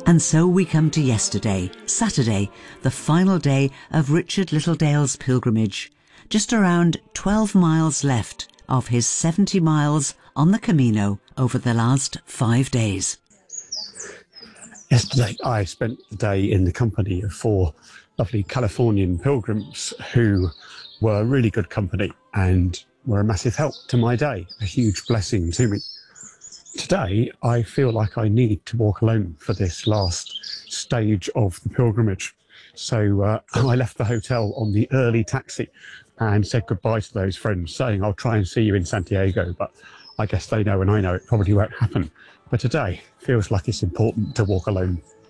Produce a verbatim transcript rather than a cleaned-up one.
And so we come to yesterday, Saturday, the final day of Richard Littledale's pilgrimage. Just around twelve miles left of his seventy miles on the Camino over the last five days. Yesterday, I spent the day in the company of four lovely Californian pilgrims who were really good company and were a massive help to my day, a huge blessing to me. Today, I feel like I need to walk alone for this last stage of the pilgrimage. So uh, I left the hotel on the early taxi and said goodbye to those friends, saying I'll try and see you in Santiago, but I guess they know and I know it probably won't happen. But today feels like it's important to walk alone.